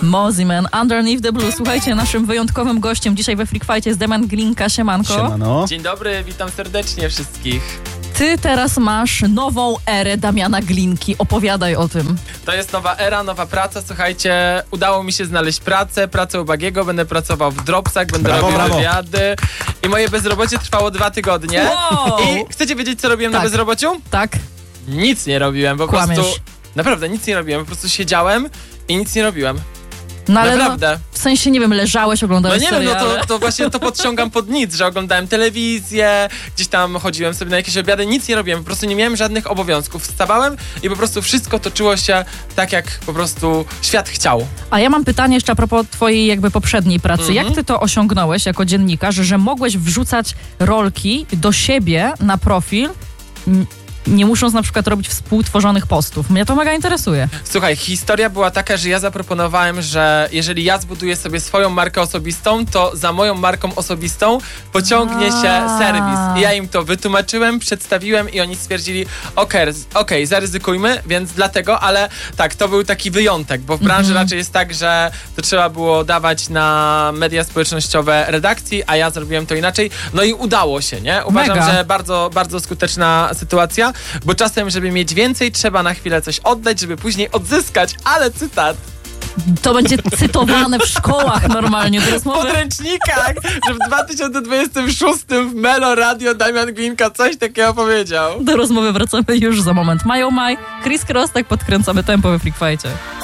Mosiman, Underneath the Blue. Słuchajcie, naszym wyjątkowym gościem dzisiaj we Freak Fightie jest Damian Glinka. Siemanko. Siemano. Dzień dobry, witam serdecznie wszystkich. Ty teraz masz nową erę Damiana Glinki. Opowiadaj o tym. To jest nowa era, nowa praca. Słuchajcie, udało mi się znaleźć pracę u Bagiego, będę pracował w Dropsach, będę robił wywiady i moje bezrobocie trwało 2 tygodnie. Wow. I chcecie wiedzieć, co robiłem na bezrobociu? Tak. Nic nie robiłem, po Kłamiesz. prostu... Naprawdę, nic nie robiłem, po prostu siedziałem i nic nie robiłem. No ale Naprawdę. w sensie, nie wiem, leżałeś, oglądałeś No nie wiem, seriale. to właśnie to podciągam pod nic, że oglądałem telewizję, gdzieś tam chodziłem sobie na jakieś obiady, nic nie robiłem, po prostu nie miałem żadnych obowiązków. Wstawałem i po prostu wszystko toczyło się tak, jak po prostu świat chciał. A ja mam pytanie jeszcze a propos twojej jakby poprzedniej pracy. Jak ty to osiągnąłeś jako dziennikarz, że mogłeś wrzucać rolki do siebie na profil, nie musząc na przykład robić współtworzonych postów? Mnie to mega interesuje. Słuchaj, historia była taka, że ja zaproponowałem, że jeżeli ja zbuduję sobie swoją markę osobistą, to za moją marką osobistą pociągnie się serwis. I ja im to wytłumaczyłem, przedstawiłem i oni stwierdzili, okej, zaryzykujmy, więc dlatego, ale tak, to był taki wyjątek, bo w branży raczej jest tak, że to trzeba było dawać na media społecznościowe redakcji, a ja zrobiłem to inaczej. No i udało się, nie? Uważam, że bardzo, bardzo skuteczna sytuacja, bo czasem, żeby mieć więcej, trzeba na chwilę coś oddać, żeby później odzyskać, ale cytat. To będzie cytowane w szkołach normalnie. Do W rozmowy. podręcznikach, że w 2026 w Melo Radio Damian Glinka coś takiego powiedział. Do rozmowy wracamy już za moment. Mają Maj, Chris Cross, tak podkręcamy tempo we Freak Fightie.